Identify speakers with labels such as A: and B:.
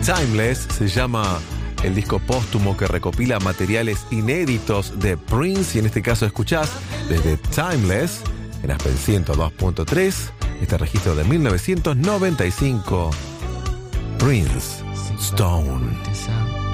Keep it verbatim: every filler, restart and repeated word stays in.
A: Timeless se llama el disco póstumo que recopila materiales inéditos de Prince, y en este caso escuchás desde Timeless en Aspen ciento dos punto tres, este registro de mil novecientos noventa y cinco, Prince, Stone.